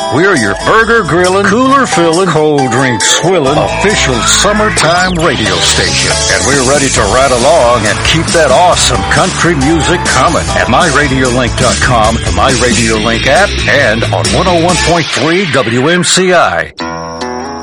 We're your burger grilling, cooler filling, cold drink swilling, official summertime radio station. And we're ready to ride along and keep that awesome country music coming at MyRadiolink.com, the MyRadiolink app, and on 101.3 WMCI.